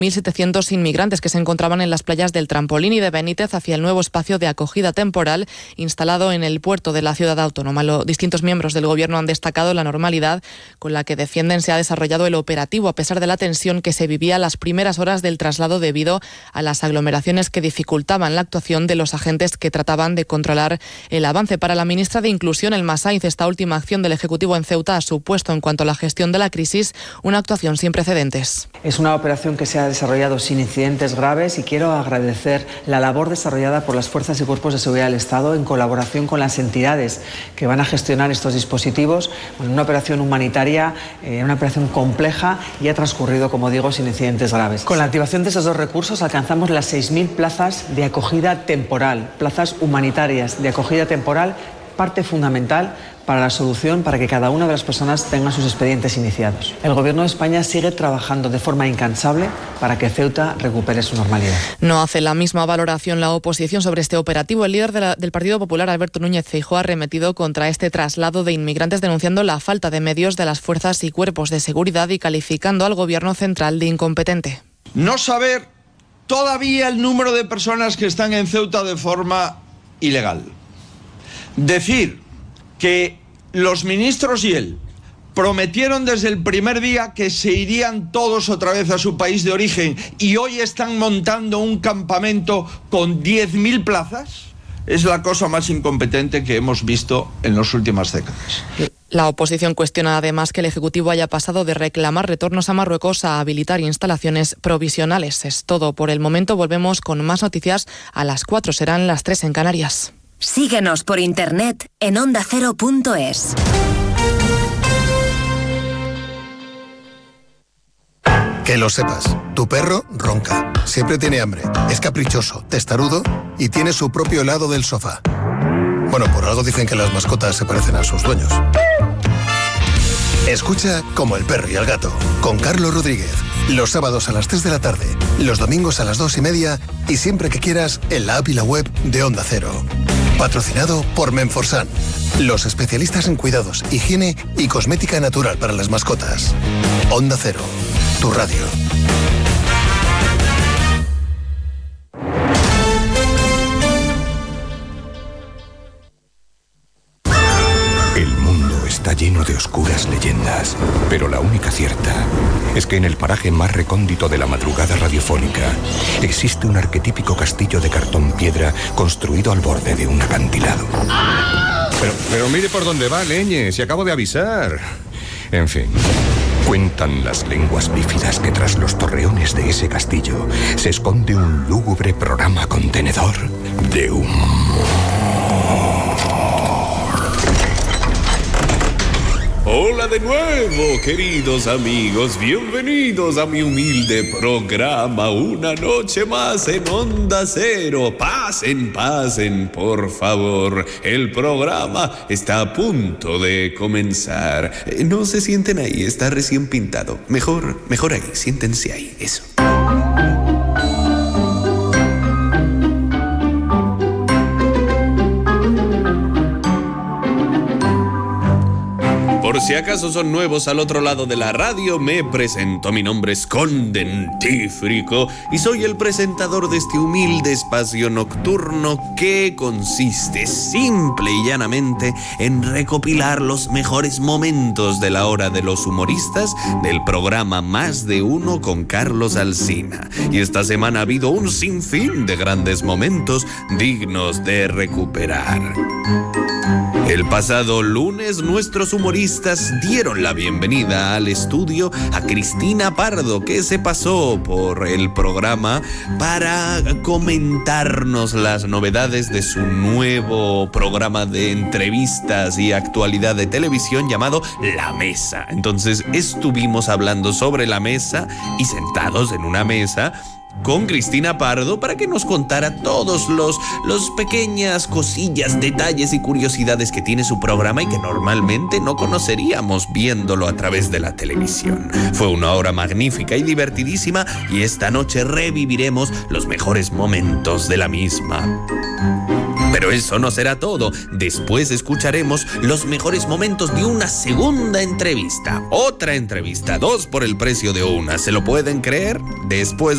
1.700 inmigrantes que se encontraban en las playas del Trampolín y de Benítez hacia el nuevo espacio de acogida temporal instalado en el puerto de la ciudad autónoma. Los distintos miembros del Gobierno han destacado la normalidad con la que defienden se ha desarrollado el operativo, a pesar de la tensión que se vivía las primeras horas del traslado debido a las aglomeraciones que dificultaban la actuación de los agentes que trataban de controlar el avance. Para la ministra de Inclusión, Elma Sainz, esta última acción del Ejecutivo en Ceuta ha supuesto, en cuanto a la gestión de la crisis, una actuación sin precedentes. Es una operación que se ha desarrollado sin incidentes graves y quiero agradecer la labor desarrollada por las fuerzas y cuerpos de seguridad del Estado en colaboración con las entidades que van a gestionar estos dispositivos. Una operación humanitaria, una operación compleja y ha transcurrido, como digo, sin incidentes graves. Con la activación de esos dos recursos alcanzamos las 6.000 plazas de acogida temporal, plazas humanitarias de acogida temporal, parte fundamental para la solución para que cada una de las personas tenga sus expedientes iniciados. El Gobierno de España sigue trabajando de forma incansable para que Ceuta recupere su normalidad. No hace la misma valoración la oposición sobre este operativo. El líder del Partido Popular, Alberto Núñez Feijóo, ha arremetido contra este traslado de inmigrantes, denunciando la falta de medios de las fuerzas y cuerpos de seguridad y calificando al Gobierno central de incompetente. No saber todavía el número de personas que están en Ceuta de forma ilegal. Decir que los ministros y él prometieron desde el primer día que se irían todos otra vez a su país de origen y hoy están montando un campamento con 10.000 plazas, es la cosa más incompetente que hemos visto en las últimas décadas. La oposición cuestiona además que el Ejecutivo haya pasado de reclamar retornos a Marruecos a habilitar instalaciones provisionales. Es todo por el momento. Volvemos con más noticias a las 4, serán las 3 en Canarias. Síguenos por internet en ondacero.es. Que lo sepas, tu perro ronca, siempre tiene hambre, es caprichoso, testarudo y tiene su propio lado del sofá. Bueno, por algo dicen que las mascotas se parecen a sus dueños. Escucha Como el perro y el gato, con Carlos Rodríguez. Los sábados a las 3 de la tarde, los domingos a las 2:30 y siempre que quieras en la app y la web de Onda Cero. Patrocinado por Menforsan, los especialistas en cuidados, higiene y cosmética natural para las mascotas. Onda Cero, tu radio. Está lleno de oscuras leyendas, pero la única cierta es que en el paraje más recóndito de la madrugada radiofónica existe un arquetípico castillo de cartón piedra construido al borde de un acantilado. Pero mire por dónde va, leñe, si acabo de avisar. En fin, cuentan las lenguas bífidas que tras los torreones de ese castillo se esconde un lúgubre programa contenedor de humo. Hola de nuevo, queridos amigos, bienvenidos a mi humilde programa, una noche más en Onda Cero. Pasen, por favor, el programa está a punto de comenzar. No se sienten ahí, está recién pintado. Mejor ahí, siéntense ahí, eso. Por si acaso son nuevos al otro lado de la radio, me presento. Mi nombre es Condentífrico y soy el presentador de este humilde espacio nocturno que consiste simple y llanamente en recopilar los mejores momentos de la hora de los humoristas del programa Más de Uno con Carlos Alsina. Y esta semana ha habido un sinfín de grandes momentos dignos de recuperar. El pasado lunes, nuestros humoristas dieron la bienvenida al estudio a Cristina Pardo, que se pasó por el programa para comentarnos las novedades de su nuevo programa de entrevistas y actualidad de televisión llamado La Mesa. Entonces estuvimos hablando sobre la mesa y sentados en una mesa con Cristina Pardo para que nos contara todos los pequeñas cosillas, detalles y curiosidades que tiene su programa y que normalmente no conoceríamos viéndolo a través de la televisión. Fue una hora magnífica y divertidísima y esta noche reviviremos los mejores momentos de la misma. Pero eso no será todo. Después escucharemos los mejores momentos de una segunda entrevista. Otra entrevista, 2 por el precio de una. ¿Se lo pueden creer? Después